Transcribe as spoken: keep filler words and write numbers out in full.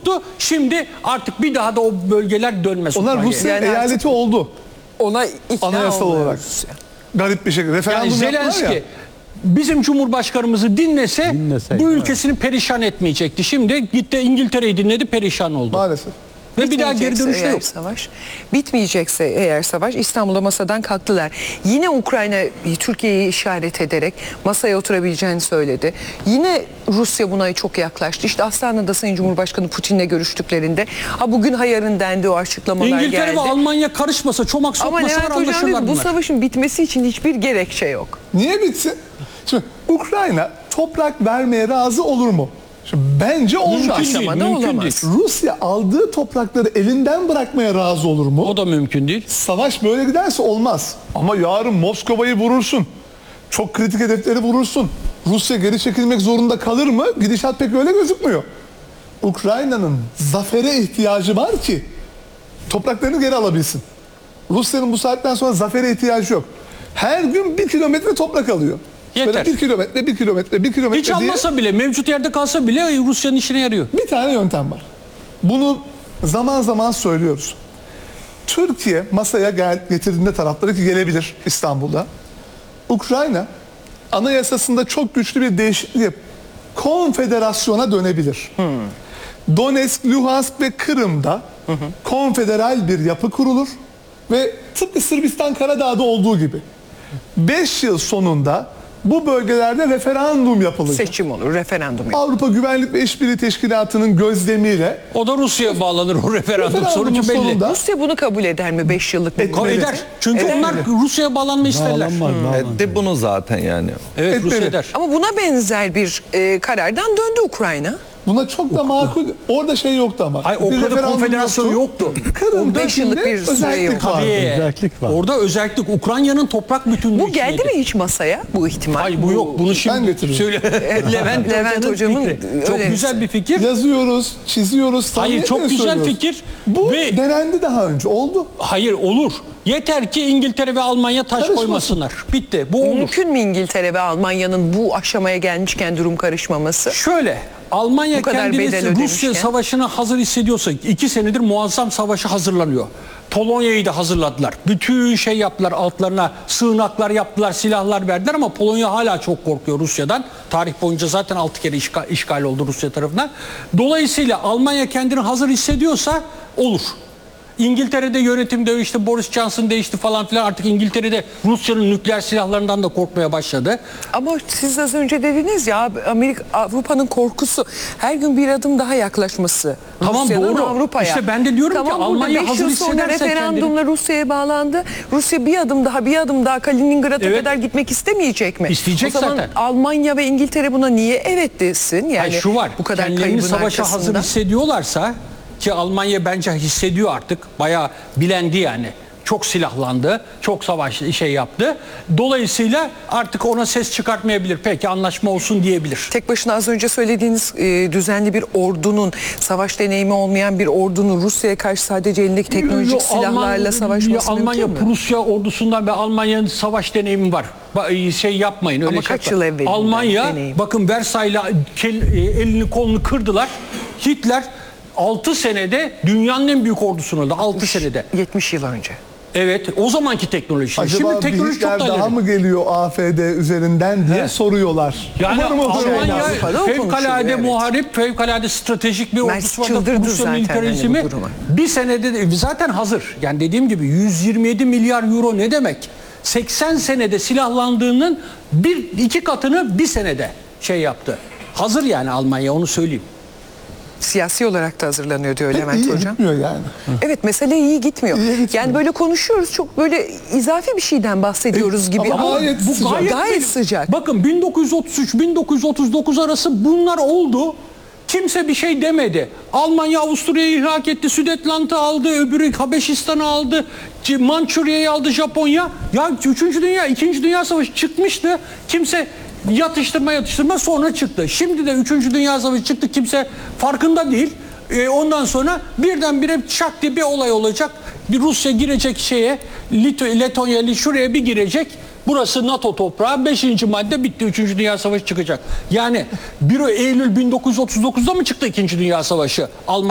tuttu. Şimdi artık bir daha da o bölgeler dönmez. Onlar Ukrayna'ya. Rusya Yani eyaleti artık oldu. ona ikna Anayasal olmuyor olarak. Rusya. Garip bir şekilde. Yani Referandum yaptılar Zelenski ya. bizim Cumhurbaşkanımızı dinlese Dinleseydi, bu evet. ülkesini perişan etmeyecekti. Şimdi gitti İngiltere'yi dinledi, perişan oldu. Maalesef. Ve bir daha geri Bitmeyecekse dönüş de eğer yok. savaş, bitmeyecekse eğer savaş İstanbul'da masadan kalktılar. Yine Ukrayna Türkiye'yi işaret ederek masaya oturabileceğini söyledi. Yine Rusya buna çok yaklaştı. İşte Astana'da Sayın Cumhurbaşkanı Putin'le görüştüklerinde ha bugün ha yarın dendi, o açıklamalar İngiltere geldi. ve Almanya karışmasa, çomak Ama sokmasalar Levent Hocam anlaşırlar dedi, bu bunlar. savaşın bitmesi için hiçbir gerekçe yok. Niye bitsin? Şimdi Ukrayna toprak vermeye razı olur mu? Şimdi bence olmaz. Mümkün değil, aşamada mümkün olamaz. değil. Rusya aldığı toprakları elinden bırakmaya razı olur mu? O da mümkün değil. Savaş böyle giderse olmaz. Ama yarın Moskova'yı vurursun. Çok kritik hedefleri vurursun. Rusya geri çekilmek zorunda kalır mı? Gidişat pek öyle gözükmüyor. Ukrayna'nın zafere ihtiyacı var ki topraklarını geri alabilsin. Rusya'nın bu saatten sonra zafere ihtiyacı yok. Her gün bir kilometre toprak alıyor. Yeter. Böyle bir kilometre, bir kilometre, bir kilometre Hiç diye almasa bile, mevcut yerde kalsa bile Rusya'nın işine yarıyor. bir tane yöntem var. Bunu zaman zaman söylüyoruz. Türkiye masaya gel, getirdiğinde tarafları ki gelebilir İstanbul'da. Ukrayna anayasasında çok güçlü bir değişiklik yap- konfederasyona dönebilir. Donetsk, Luhansk ve Kırım'da konfederal bir yapı kurulur ve tıpkı Sırbistan Karadağ'da olduğu gibi beş yıl sonunda bu bölgelerde referandum yapılacak. Seçim olur, referandum olur. Avrupa Güvenlik ve İşbirliği Teşkilatı'nın gözlemiyle O da Rusya'ya bağlanır o referandum referandumun sonucu belli. sonunda Rusya bunu kabul eder mi beş yıllık bu Ko- Eder. Çünkü Eder onlar mi? Rusya'ya bağlanma isterler. Bağlanmaz, bağlanmaz. Etti bunu zaten yani. Evet, Etmeli. Rusya eder. Ama buna benzer bir e, karardan döndü Ukrayna. buna çok da makul. Orada şey yoktu ama. Hayır, Bir orada referandum konfederasyon yoktu. Kırım'da beş yıllık şimdi bir süre özellik yok. vardı. Tabii. Özellik var. Orada özellik Ukrayna'nın toprak bütünlüğü Bu geldi içindeydi. mi hiç masaya bu ihtimal? Hayır bu yok. Bunu şimdi getiriyorum. söyle. Levent, Levent Hoca'nın Hocam'ın fikri. Çok öyle- güzel bir fikir. Yazıyoruz, çiziyoruz. Hayır, samimiyetle çok güzel söylüyoruz. fikir. Bu Ve denendi daha önce. Oldu. hayır olur. Yeter ki İngiltere ve Almanya taş Karışmasın. koymasınlar. Bitti. Bu olur. Mümkün mü İngiltere ve Almanya'nın bu aşamaya gelmişken durum karışmaması? Şöyle, Almanya Bu kadar kendini bedel Rusya ödemişken. savaşına hazır hissediyorsa, iki senedir muazzam savaşı hazırlanıyor. Polonya'yı da hazırladılar. Bütün şey yaptılar, altlarına sığınaklar yaptılar, silahlar verdiler ama Polonya hala çok korkuyor Rusya'dan. Tarih boyunca zaten altı kere işgal, işgal oldu Rusya tarafından. Dolayısıyla Almanya kendini hazır hissediyorsa olur. İngiltere'de yönetimde işte Boris Johnson değişti falan filan, artık İngiltere'de Rusya'nın nükleer silahlarından da korkmaya başladı. Ama siz az önce dediniz ya, Amerika, Avrupa'nın korkusu her gün bir adım daha yaklaşması. Tamam, Rusya'nın doğru. Avrupa'ya. İşte ben de diyorum ki tamam, burada Almanya beş hazır yıl sonra hissederse referandumla Rusya'ya bağlandı. Rusya bir adım daha bir adım daha Kaliningrad'a Evet. kadar gitmek istemeyecek mi? İsteyecek o zaman zaten. Almanya ve İngiltere buna niye evet desin? Yani Hayır, şu var. bu kadar Kendilerini kaybın savaşa hazır arkasında. hissediyorlarsa, ki Almanya bence hissediyor artık. Bayağı bilendi yani. Çok silahlandı, çok savaş şey yaptı. Dolayısıyla artık ona ses çıkartmayabilir. Peki anlaşma olsun diyebilir. Tek başına az önce söylediğiniz e, düzenli bir ordunun, savaş deneyimi olmayan bir ordunun Rusya'ya karşı sadece elindeki teknolojik Yo, silahlarla Alman- savaşması Almanya, mümkün mü? Prusya ordusundan ve Almanya'nın savaş deneyimi var. Ba- Şey yapmayın öyle Ama şey kaç yapmayın. yıl evvelinden Almanya deneyim? bakın Versay'la kel- e, elini kolunu kırdılar. Hitler altı senede dünyanın en büyük ordusunu aldı. altı senede. yetmiş yıl önce. Evet, o zamanki teknoloji. Acaba Şimdi teknoloji çok Hitler daha daha ileri. mı geliyor A F D üzerinden diye Evet. soruyorlar. Yani Umarım o dönem Almanya olmaz. Avrupa'da o fevkalade konuşuluyor, evet. muharip, fevkalade stratejik bir Merz ordusu var. çıldırdı Rusya'nın zaten imperializmi hani bu duruma. bir senede de zaten hazır. Yani dediğim gibi yüz yirmi yedi milyar euro ne demek? seksen senede silahlandığının bir iki katını bir senede şey yaptı. Hazır yani Almanya, onu söyleyeyim. Siyasi olarak da hazırlanıyor diyor Pek Levent iyi Hocam. gitmiyor yani. Evet, mesele iyi gitmiyor. İyi gitmiyor. Yani böyle konuşuyoruz, çok böyle izafi bir şeyden bahsediyoruz gibi. ama gayet bu sıcak. gayet, Gayet benim- sıcak. Bakın bin dokuz yüz otuz üç bin dokuz yüz otuz dokuz arası bunlar oldu. Kimse bir şey demedi. Almanya Avusturya'yı ilhak etti, Südetland'ı aldı, öbürü Habeşistan'ı aldı, C- Mançurya'yı aldı Japonya. Ya üçüncü Dünya, ikinci Dünya Savaşı çıkmıştı. Kimse yatıştırma yatıştırma sonra çıktı. Şimdi de üçüncü Dünya Savaşı çıktı. Kimse farkında değil. E, ondan sonra birdenbire şak diye bir olay olacak. Bir Rusya girecek şeye, Lit- Letonya şuraya bir girecek. Burası NATO toprağı. Beşinci madde bitti. Üçüncü Dünya Savaşı çıkacak. Yani bir Eylül bin dokuz yüz otuz dokuzda mı çıktı İkinci Dünya Savaşı? Almanya